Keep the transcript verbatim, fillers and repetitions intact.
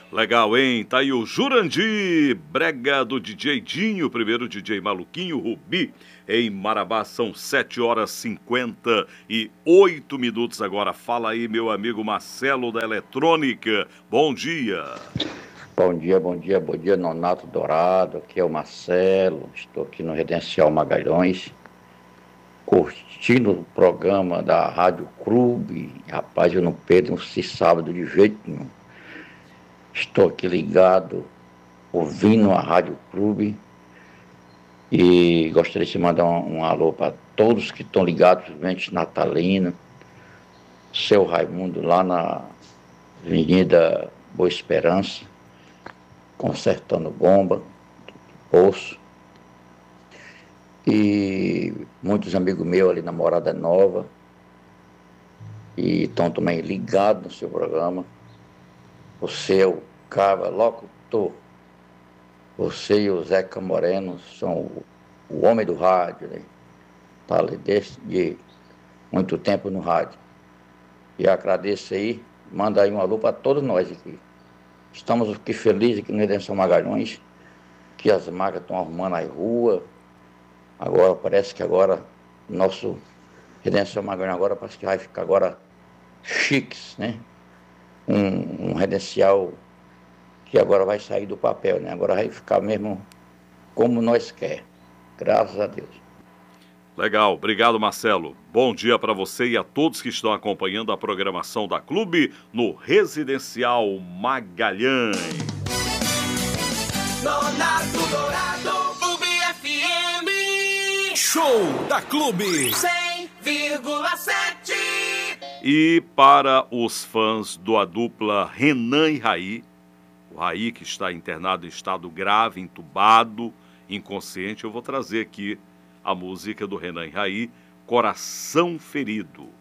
Legal, hein? Tá aí o Jurandir, brega do D J Dinho, primeiro D J Maluquinho, Rubi, em Marabá. São sete horas e cinquenta e oito minutos agora. Fala aí, meu amigo Marcelo da Eletrônica. Bom dia. Bom dia, bom dia, bom dia, Nonato Dourado. Aqui é o Marcelo. Estou aqui no Residencial Magalhães, curtindo o programa da Rádio Clube. Rapaz, eu não perdo esse sábado de jeito nenhum. Estou aqui ligado, ouvindo a Rádio Clube, e gostaria de mandar um, um alô para todos que estão ligados, principalmente Natalina, seu Raimundo, lá na Avenida Boa Esperança, consertando bomba, poço, e muitos amigos meus ali na Morada Nova, e estão também ligados no seu programa. Você é o cara locutor, você e o Zeca Moreno são o, o homem do rádio, né? Tá ali desde de muito tempo no rádio. E agradeço aí, manda aí um alô para todos nós aqui. Estamos aqui felizes aqui no Redenção Magalhães, que as máquinas estão arrumando as ruas. Agora parece que agora nosso Redenção Magalhães agora parece que vai ficar agora chiques, né? Um, um redencial que agora vai sair do papel, né? Agora vai ficar mesmo como nós quer. Graças a Deus. Legal, obrigado, Marcelo. Bom dia para você e a todos que estão acompanhando a programação da Clube no Residencial Magalhães. Nonato Dourado, Clube F M. Show da Clube cem vírgula sete. E para os fãs da dupla Renan e Raí, o Raí que está internado em estado grave, entubado, inconsciente, eu vou trazer aqui a música do Renan e Raí, Coração Ferido.